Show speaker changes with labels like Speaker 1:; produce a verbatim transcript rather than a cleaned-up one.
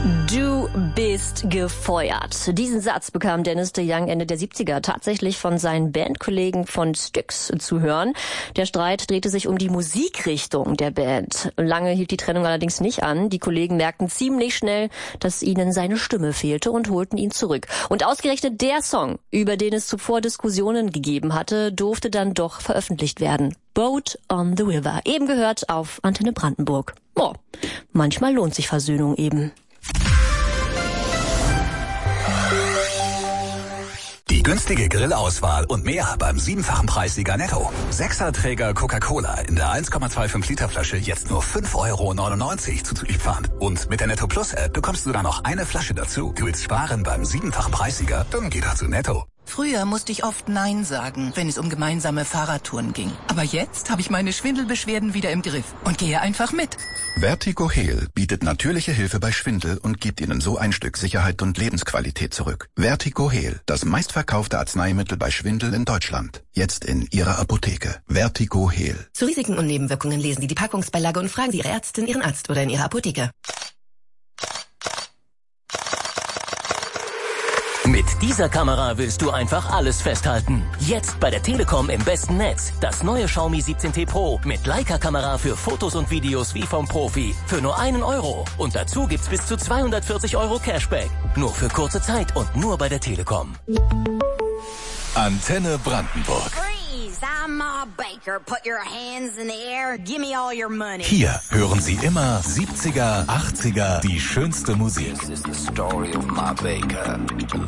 Speaker 1: Du bist gefeuert. Diesen Satz bekam Dennis DeYoung Ende der siebziger tatsächlich von seinen Bandkollegen von Styx zu hören. Der Streit drehte sich um die Musikrichtung der Band. Lange hielt die Trennung allerdings nicht an. Die Kollegen merkten ziemlich schnell, dass ihnen seine Stimme fehlte und holten ihn zurück. Und ausgerechnet der Song, über den es zuvor Diskussionen gegeben hatte, durfte dann doch veröffentlicht werden. Boat on the River. Eben gehört auf Antenne Brandenburg. Oh, manchmal lohnt sich Versöhnung eben.
Speaker 2: Die günstige Grillauswahl und mehr beim siebenfachen Preissieger Netto. Sechserträger Coca-Cola in der eins Komma fünfundzwanzig Liter Flasche jetzt nur fünf Euro neunundneunzig zuzüglich Pfand. Und mit der Netto Plus App bekommst du dann noch eine Flasche dazu. Du willst sparen beim siebenfachen Preissieger? Dann geh doch zu Netto.
Speaker 3: Früher musste ich oft Nein sagen, wenn es um gemeinsame Fahrradtouren ging. Aber jetzt habe ich meine Schwindelbeschwerden wieder im Griff und gehe einfach mit.
Speaker 4: Vertigo Heal bietet natürliche Hilfe bei Schwindel und gibt Ihnen so ein Stück Sicherheit und Lebensqualität zurück. Vertigo Heal, das meistverkaufte Arzneimittel bei Schwindel in Deutschland. Jetzt in Ihrer Apotheke. Vertigo Heal.
Speaker 5: Zu Risiken und Nebenwirkungen lesen Sie die Packungsbeilage und fragen Sie Ihre Ärztin, Ihren Arzt oder in Ihrer Apotheke.
Speaker 6: Mit dieser Kamera willst du einfach alles festhalten. Jetzt bei der Telekom im besten Netz. Das neue Xiaomi siebzehn T Pro mit Leica-Kamera für Fotos und Videos wie vom Profi. Für nur einen Euro. Und dazu gibt's bis zu zweihundertvierzig Euro Cashback. Nur für kurze Zeit und nur bei der Telekom.
Speaker 7: Antenne Brandenburg.
Speaker 8: I'm Ma Baker. Put your hands in the air. Give me all your money.
Speaker 7: Hier hören Sie immer siebziger, achtziger, die schönste Musik.
Speaker 2: This is the story of Ma Baker.